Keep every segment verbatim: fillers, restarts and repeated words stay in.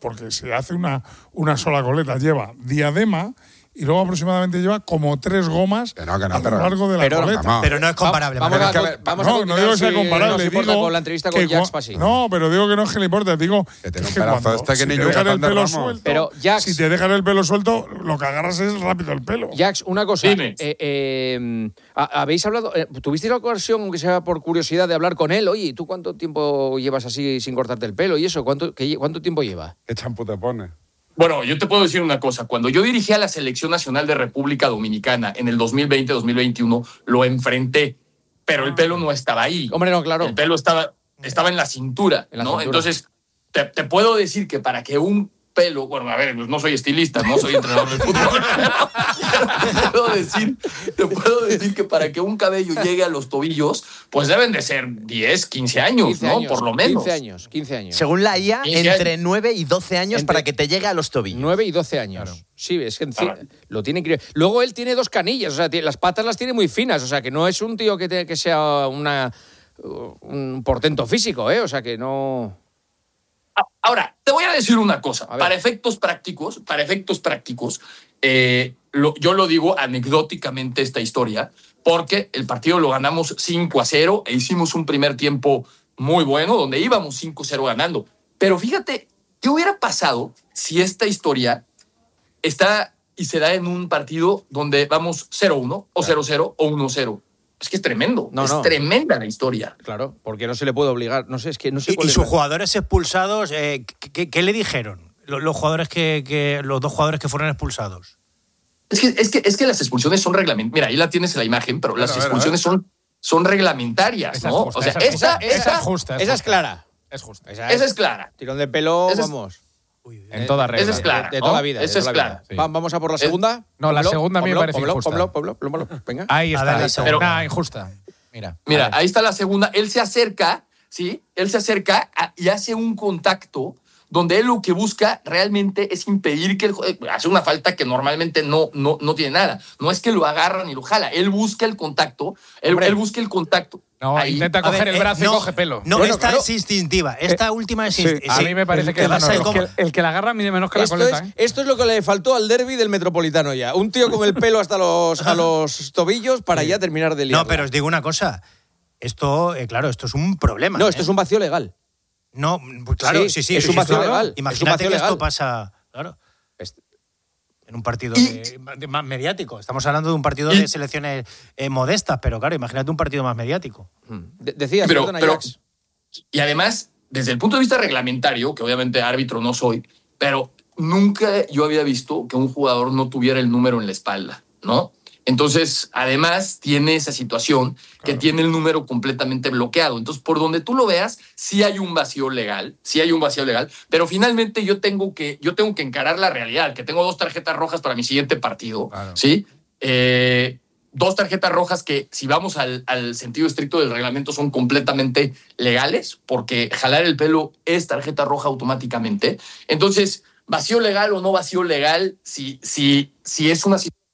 porque se hace una, una sola coleta, lleva diadema y luego aproximadamente lleva como tres gomas que no, que no, a lo pero, largo de la pero, coleta. Vamos. Pero no es comparable. Vamos Manuel. a, que a ver, vamos a no, no digo que sea si comparable, no se importa digo con la entrevista con que Jax cua- Pasi. No, pero digo que no es que le importe, digo Que tiene es un que pedazo cuando, este que si ni te yo dejan el Alejandro pelo Ramos. suelto, Pero, Jax- si te dejan el pelo suelto, lo que agarras es rápido el pelo. Jax, una cosa. Dime. Eh, eh, ¿ha- ¿Habéis hablado, eh, tuvisteis la ocasión, aunque sea por curiosidad, de hablar con él? Oye, ¿tú cuánto tiempo llevas así sin cortarte el pelo y eso? ¿Cuánto, qué- cuánto tiempo lleva? ¿Qué champú te pones? Bueno, yo te puedo decir una cosa. Cuando yo dirigí a la Selección Nacional de República Dominicana en el dos mil veinte dos mil veintiuno, lo enfrenté, pero el pelo no estaba ahí. Hombre, no, claro. El pelo estaba, estaba en la cintura, En la ¿no? cintura. Entonces, te, te puedo decir que para que un pelo... Bueno, a ver, no soy estilista, no soy entrenador de fútbol. te, puedo decir, te puedo decir que para que un cabello llegue a los tobillos, pues deben de ser diez, quince años, quince ¿no? años, Por lo menos. quince años, quince años. Según la I A, quince entre años. nueve y doce años Entre- para que te llegue a los tobillos. nueve y doce años. Claro. Sí, es que en fin, Claro. lo tiene que... Luego él tiene dos canillas, o sea, tiene- las patas las tiene muy finas, o sea, que no es un tío que, te- que sea una, un portento físico, ¿eh? O sea, que no... Ahora, te voy a decir una cosa. A ver. Para efectos prácticos, para efectos prácticos, eh, lo- yo lo digo anecdóticamente esta historia, porque el partido lo ganamos cinco a cero e hicimos un primer tiempo muy bueno, donde íbamos cinco cero ganando. Pero fíjate, ¿qué hubiera pasado si esta historia está y se da en un partido donde vamos cero uno o cero cero o uno cero? Es que es tremendo. No, es no. tremenda la historia. Claro, porque no se le puede obligar, no sé, es que no sé Y, cuál y es sus la- jugadores expulsados, eh, ¿qué, qué- qué le dijeron? Los, los jugadores que, que- los dos jugadores que fueron expulsados. Es que, es que, es que las expulsiones son reglamentarias. Mira, ahí la tienes en la imagen, pero las a ver, a expulsiones son, son reglamentarias, Esa es ¿no? justa, o sea, esa es esta, justa. esta, Esa es justa. Esa es clara. Es justa. Esa esa es clara. Tirón de pelo, Esa es- vamos. En toda regla. Esa es clara. De, de ¿no? toda la vida. de Esa es toda la clara. vida. Va- Vamos a por la segunda. No, la Pónmelo, segunda a mí me pómelo, parece pómelo, injusta. pómelo, pómelo, pómelo, pómelo. Venga. Ahí está. A ver, ahí la está. segunda. Una injusta. Mira. Mira, a ver. ahí está la segunda. Él se acerca, ¿sí? Él se acerca a- y hace un contacto donde él lo que busca realmente es impedir que el jue- hace una falta que normalmente no, no, no tiene nada. No es que lo agarra ni lo jala. Él busca el contacto. Él, Hombre. él busca el contacto. No, Ahí. intenta A coger ver, el eh, brazo no, y coge pelo. No, Bueno, esta claro. es instintiva. Esta última es sí, instintiva. a mí me parece el que que es vas a no, ir no. como- El, el que la agarra mide menos que la Esto coleta. es, ¿eh? esto es lo que le faltó al derbi del Metropolitano ya. Un tío con el pelo hasta los, a los tobillos para ya terminar de liarla. No, pero os digo una cosa. Esto, eh, claro, esto es un problema. No, esto ¿eh? es un vacío legal. No, pues claro, Sí, sí, sí. es sí, un sí, vacío claro. legal, es un Imagínate vacío que esto legal. pasa, claro, Este- en un partido Y- de- de- más mediático. Estamos hablando de un partido Y- de selecciones eh, modestas, pero claro, imagínate un partido más mediático. De- decías, Pero- perdona, pero- Jax. Y además, desde el punto de vista reglamentario, que obviamente árbitro no soy, pero nunca yo había visto que un jugador no tuviera el número en la espalda, ¿no? Entonces, además, tiene esa situación que tiene el número completamente bloqueado. Entonces, por donde tú lo veas, sí hay un vacío legal, sí hay un vacío legal, pero finalmente yo tengo que, yo tengo que encarar la realidad, que tengo dos tarjetas rojas para mi siguiente partido, Claro. ¿sí? Eh, dos tarjetas rojas que, si vamos al, al sentido estricto del reglamento, son completamente legales, porque jalar el pelo es tarjeta roja automáticamente. Entonces, vacío legal o no vacío legal, si, si, si es una situación...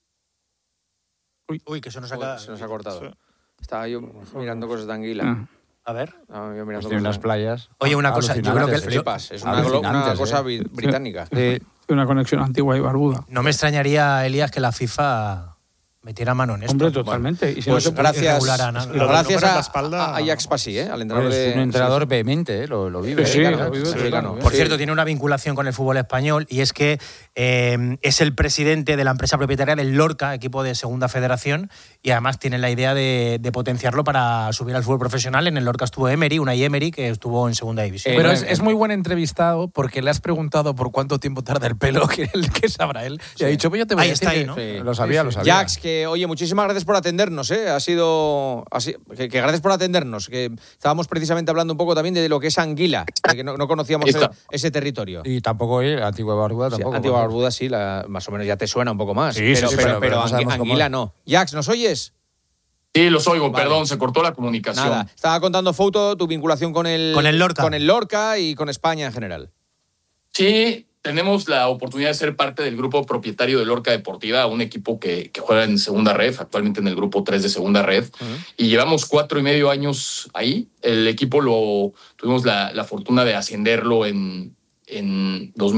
Uy, uy, que se nos acaba. Uy, se nos ha cortado. Estaba yo mirando cosas de anguila. Ah. A ver. Estaba yo mirando Tiene cosas unas de- playas. Oye, una cosa, yo creo que alucinantes. Flipas, es una, glo- una Alucinantes, cosa ¿eh? bri- británica. Sí, una conexión antigua y barbuda. no me extrañaría, Elías, que la FIFA metiera mano en esto. Hombre, totalmente. Y si Pues no se puede- gracias, irregular a nada. lo- Lo del gracias número en a, la espalda- a- a Jax Pasi, ¿eh? Al entrenador Es de... un entrenador vehemente, ¿eh? lo, lo vive. Sí, claro. lo vive Sí, americano. claro. Por Sí. cierto, tiene una vinculación con el fútbol español y es que eh, es el presidente de la empresa propietaria del Lorca, equipo de Segunda Federación, y además tiene la idea de, de potenciarlo para subir al fútbol profesional. En el Lorca estuvo Emery, Unai Emery, que estuvo en Segunda División. Pero Eh, es, es muy buen entrevistado porque le has preguntado por cuánto tiempo tarda el pelo, que, él- que sabrá él. Y ha dicho, pues yo te voy Ahí a decir está ahí, que- ¿no? Sí. Lo sabía, lo sabía. Jax, que oye, muchísimas gracias por atendernos, ¿eh? Ha sido. ha sido- que, que gracias por atendernos. Que estábamos precisamente hablando un poco también de lo que es Anguila, de que no, no conocíamos Está. el- ese territorio. Y tampoco, eh, Antigua Barbuda Sí, tampoco. Antigua por Barbuda sí, la- más o menos ya te suena un poco más. Sí, pero, sí, sí, pero, pero- pero no Angui- sabemos cómo Anguila es. no. Jax, ¿nos oyes? Sí, los oigo, Vale. perdón, se cortó la comunicación. Nada. Estaba contando Fouto tu vinculación con el, Con el Lorca. Con el Lorca y con España en general. Sí, tenemos la oportunidad de ser parte del grupo propietario de Lorca Deportiva, un equipo que, que juega en Segunda Red, actualmente en el grupo tres de Segunda Red, y llevamos cuatro y medio años ahí. El equipo lo tuvimos la, la fortuna de ascenderlo en, en dos mil